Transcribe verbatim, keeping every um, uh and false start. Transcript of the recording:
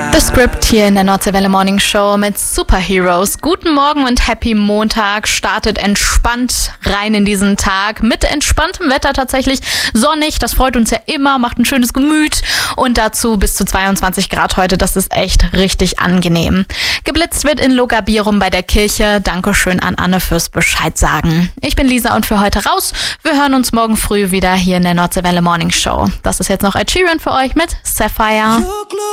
The Script hier in der Nordseewelle Morning Show mit Superheroes. Guten Morgen und Happy Montag. Startet entspannt rein in diesen Tag. Mit entspanntem Wetter tatsächlich. Sonnig, das freut uns ja immer, macht ein schönes Gemüt. Und dazu bis zu zweiundzwanzig Grad heute. Das ist echt richtig angenehm. Geblitzt wird in Logabirum bei der Kirche. Dankeschön an Anne fürs Bescheid sagen. Ich bin Lisa und für heute raus. Wir hören uns morgen früh wieder hier in der Nordseewelle Morning Show. Das ist jetzt noch Ed Sheeran für euch mit Sapphire.